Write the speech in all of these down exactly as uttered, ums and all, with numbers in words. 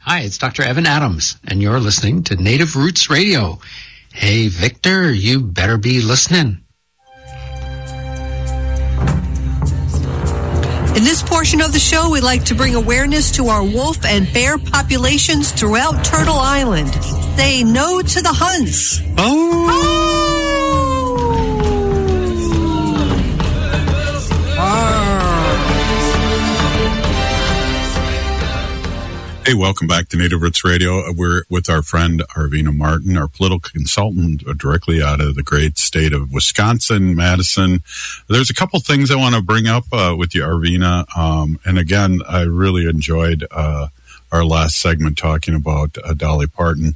Hi, it's Doctor Evan Adams, and you're listening to Native Roots Radio. Hey, Victor, you better be listening. In this portion of the show, we like to bring awareness to our wolf and bear populations throughout Turtle Island. Say no to the hunts. Oh! Oh! Hey, welcome back to Native Roots Radio. We're with our friend Arvina Martin, our political consultant directly out of the great state of Wisconsin, Madison. There's a couple things I want to bring up uh, with you, Arvina. Um, and again, I really enjoyed uh, our last segment talking about uh, Dolly Parton.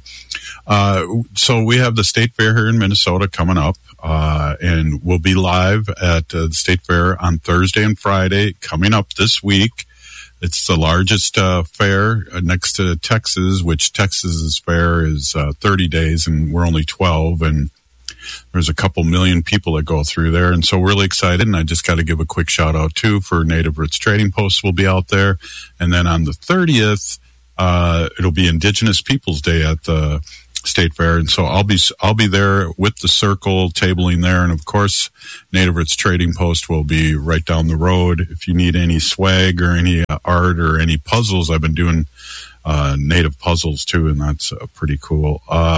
Uh, so we have the State Fair here in Minnesota coming up. Uh, and we'll be live at uh, the State Fair on Thursday and Friday coming up this week. It's the largest uh, fair uh, next to Texas, which Texas's fair is uh, thirty days, and we're only twelve, and there's a couple million people that go through there, and so we're really excited, and I just got to give a quick shout-out, too, for Native Roots Trading Post will be out there, and then on the thirtieth, uh, it'll be Indigenous Peoples Day at the State Fair, and so I'll be I'll be there with the circle tabling there, and of course Native Roots Trading Post will be right down the road. If you need any swag or any uh, art or any puzzles, I've been doing uh, native puzzles too, and that's uh, pretty cool. Uh,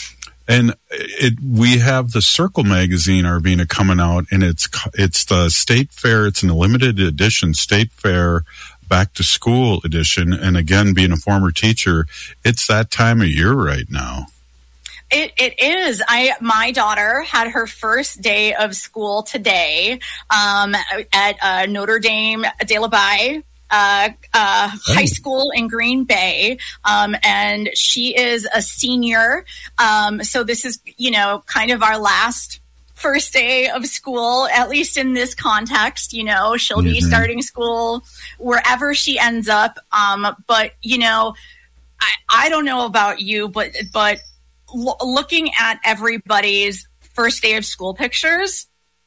and it we have the Circle magazine, Arvina, coming out, and it's it's the State Fair. It's an limited edition State Fair back to school edition. And again, being a former teacher, it's that time of year right now. It, it is. I my daughter had her first day of school today um, at uh, Notre Dame de la Baye uh, uh, oh. High School in Green Bay, um, and she is a senior. Um, so this is, you know, kind of our last first day of school, at least in this context. You know, she'll be mm-hmm. starting school wherever she ends up. Um, but, you know, I, I don't know about you, but, but lo- looking at everybody's first day of school pictures,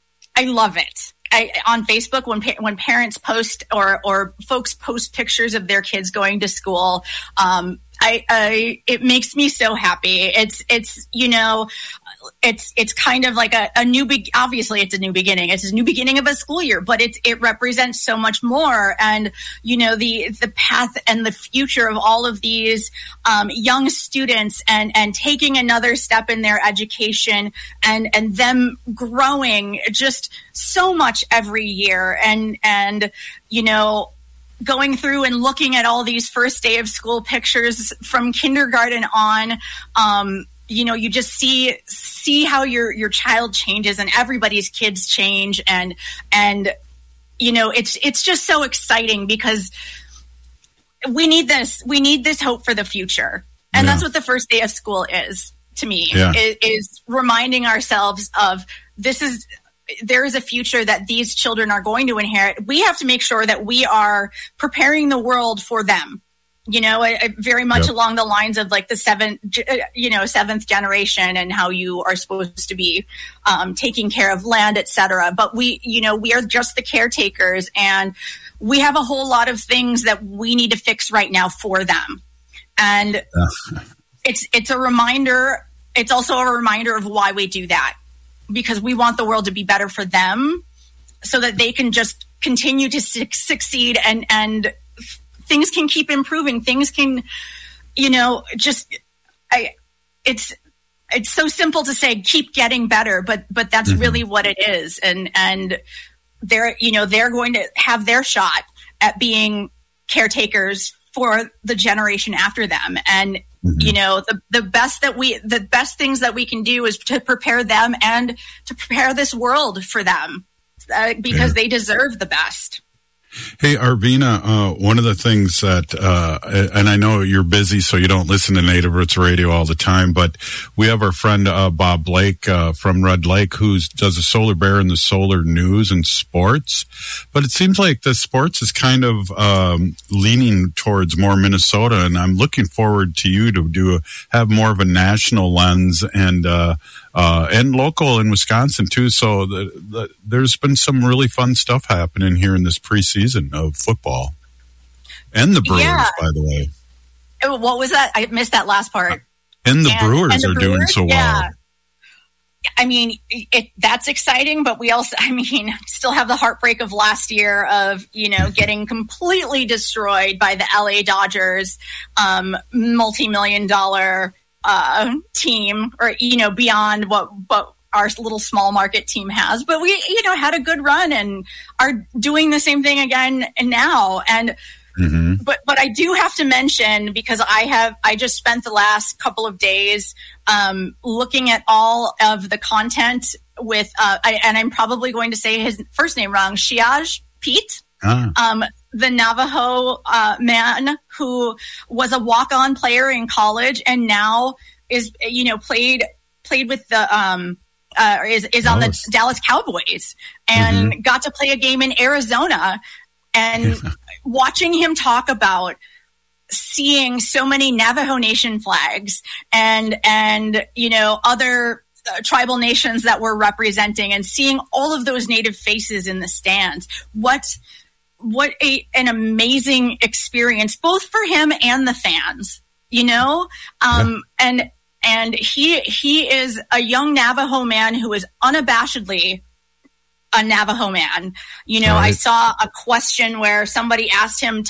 I love it. I, on Facebook, when pa- when parents post or, or folks post pictures of their kids going to school, um, I, I, it makes me so happy. It's, it's, you know, it's, it's kind of like a, a new, be- obviously it's a new beginning. It's a new beginning of a school year, but it, it represents so much more. And, you know, the, the path and the future of all of these, um, young students and, and taking another step in their education and, and them growing just so much every year. And, and, you know, going through and looking at all these first day of school pictures from kindergarten on, um, you know, you just see see how your your child changes, and everybody's kids change, and and you know, it's it's just so exciting because we need this we need this hope for the future, and yeah. that's what the first day of school is to me. Yeah. Is, is reminding ourselves of this is. There is a future that these children are going to inherit. We have to make sure that we are preparing the world for them. You know, I, I very much yep. along the lines of like the seventh, you know, seventh generation and how you are supposed to be um, taking care of land, et cetera. But we, you know, we are just the caretakers, and we have a whole lot of things that we need to fix right now for them. And uh. it's it's a reminder. It's also a reminder of why we do that. Because we want the world to be better for them so that they can just continue to su- succeed and, and f- things can keep improving. Things can, you know, just, I, it's, it's so simple to say, keep getting better, but, but that's mm-hmm. really what it is. And, and they're, you know, they're going to have their shot at being caretakers for the generation after them. And, mm-hmm. you know, the, the best that we, the best things that we can do is to prepare them and to prepare this world for them uh, because yeah. they deserve the best. Hey, Arvina, uh, one of the things that, uh, and I know you're busy, so you don't listen to Native Roots Radio all the time, but we have our friend, uh, Bob Blake, uh, from Red Lake, who does a Solar Bear in the Solar News and Sports. But it seems like the sports is kind of, um, leaning towards more Minnesota, and I'm looking forward to you to do, a, have more of a national lens and, uh, Uh, and local in Wisconsin too. So the, the, there's been some really fun stuff happening here in this preseason of football, and the Brewers, yeah. by the way. What was that? I missed that last part. And the and, Brewers and the are Brewers, doing so yeah. well. I mean, it, that's exciting, but we also, I mean, still have the heartbreak of last year of, you know, getting completely destroyed by the L A Dodgers, um, multi-million dollar uh, team, or, you know, beyond what, what our little small market team has. But we, you know, had a good run and are doing the same thing again and now. And Mm-hmm. But but I do have to mention, because I have I just spent the last couple of days um, looking at all of the content with, uh, I, and I'm probably going to say his first name wrong, Shiaj Pete, Ah. um, the Navajo uh, man who was a walk-on player in college and now is, you know, played played with the um, uh, is is on Dallas. the Dallas Cowboys and Mm-hmm. got to play a game in Arizona. And watching him talk about seeing so many Navajo Nation flags and, and, you know, other uh, tribal nations that we're representing, and seeing all of those native faces in the stands. What, what a, an amazing experience, both for him and the fans, you know? Um, yeah. and, and he, he is a young Navajo man who is unabashedly a Navajo man. You know, right. I saw a question where somebody asked him to